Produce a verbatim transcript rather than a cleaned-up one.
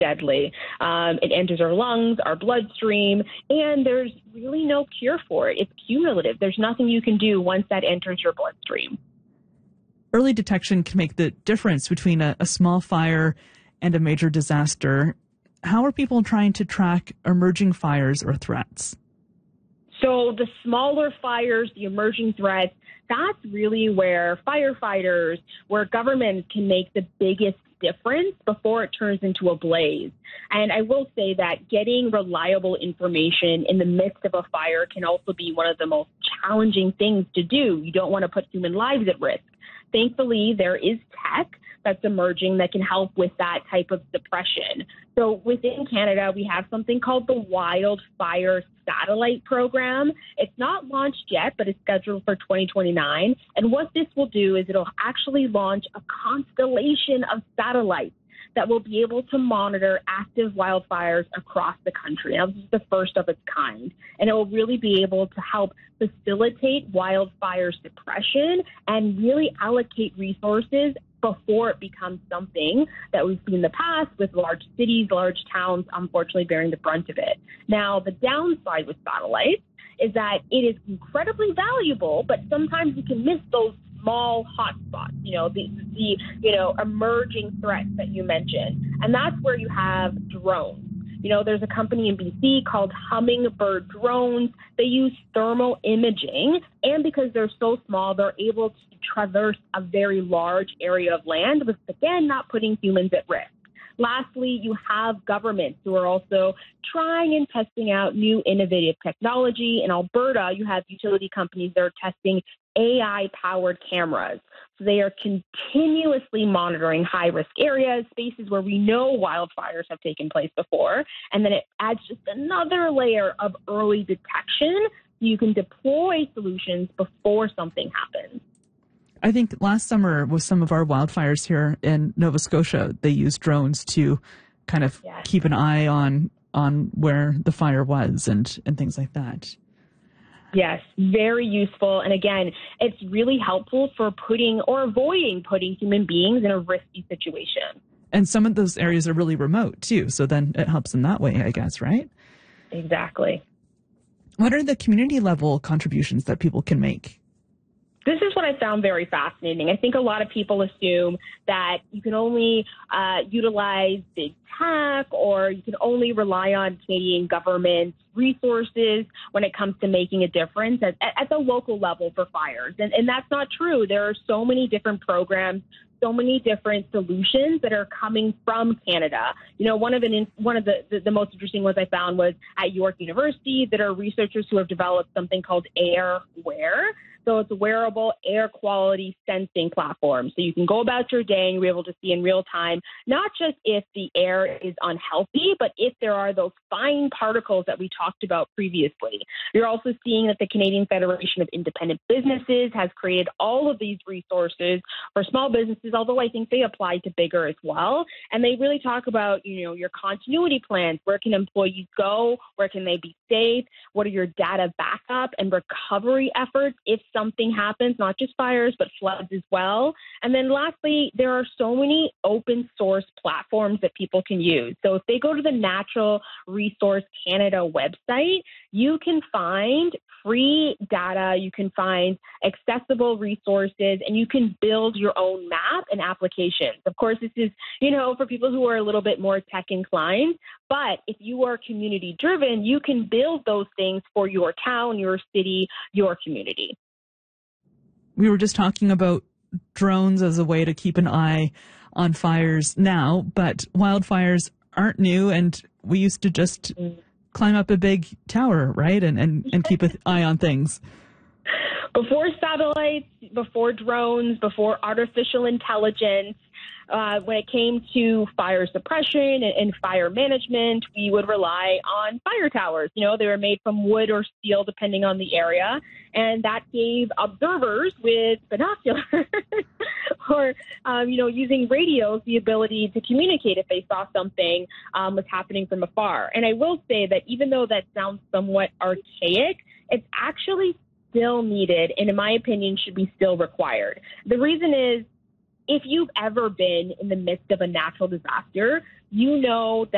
deadly. Um, it enters our lungs, our bloodstream, and there's really no cure for it. It's cumulative. There's nothing you can do once that enters your bloodstream. Early detection can make the difference between a, a small fire and a major disaster. How are people trying to track emerging fires or threats? So the smaller fires, the emerging threats, that's really where firefighters, where governments can make the biggest difference before it turns into a blaze. And I will say that getting reliable information in the midst of a fire can also be one of the most challenging things to do. You don't want to put human lives at risk. Thankfully, there is tech that's emerging that can help with that type of suppression. So within Canada, we have something called the Wildfire Satellite Program. It's not launched yet, but it's scheduled for twenty twenty-nine. And what this will do is it'll actually launch a constellation of satellites that will be able to monitor active wildfires across the country. Now, this is the first of its kind, and it will really be able to help facilitate wildfire suppression and really allocate resources before it becomes something that we've seen in the past with large cities, large towns, unfortunately bearing the brunt of it. Now, the downside with satellites is that it is incredibly valuable, but sometimes you can miss those small hotspots, you know, the, the, you know, emerging threats that you mentioned. And that's where you have drones. You know, there's a company in B C called Hummingbird Drones. They use thermal imaging, and because they're so small, they're able to traverse a very large area of land, with, again, not putting humans at risk. Lastly, you have governments who are also trying and testing out new innovative technology. In Alberta, you have utility companies that are testing A I-powered cameras. So they are continuously monitoring high-risk areas, spaces where we know wildfires have taken place before, and then it adds just another layer of early detection so you can deploy solutions before something happens. I think last summer with some of our wildfires here in Nova Scotia, they used drones to kind of yes. keep an eye on on where the fire was and, and things like that. Yes, very useful. And again, it's really helpful for putting or avoiding putting human beings in a risky situation. And some of those areas are really remote too. So then it helps in that way, I guess, right? Exactly. What are the community level contributions that people can make? This is what I found very fascinating. I think a lot of people assume that you can only uh, utilize big tech or you can only rely on Canadian government resources when it comes to making a difference at, at the local level for fires. And, and that's not true. There are so many different programs, so many different solutions that are coming from Canada. You know, one of the, one of the, the, the most interesting ones I found was at York University that are researchers who have developed something called AirWare. So it's a wearable air quality sensing platform. So you can go about your day and you're able to see in real time, not just if the air is unhealthy, but if there are those fine particles that we talked about previously. You're also seeing that the Canadian Federation of Independent Businesses has created all of these resources for small businesses, although I think they apply to bigger as well. And they really talk about, you know, your continuity plans. Where can employees go? Where can they be safe? What are your data backup and recovery efforts if something happens, not just fires, but floods as well. And then lastly, there are so many open source platforms that people can use. So if they go to the Natural Resource Canada website, you can find free data, you can find accessible resources, and you can build your own map and applications. Of course, this is, you know, for people who are a little bit more tech inclined, but if you are community driven, you can build those things for your town, your city, your community. We were just talking about drones as a way to keep an eye on fires now, but wildfires aren't new, and we used to just climb up a big tower, right, and, and, and keep an eye on things. Before satellites, before drones, before artificial intelligence, uh, when it came to fire suppression and, and fire management, we would rely on fire towers. You know, they were made from wood or steel, depending on the area, and that gave observers with binoculars or, um, you know, using radios the ability to communicate if they saw something um, was happening from afar. And I will say that even though that sounds somewhat archaic, it's actually still needed, and in my opinion, should be still required. The reason is, if you've ever been in the midst of a natural disaster, you know that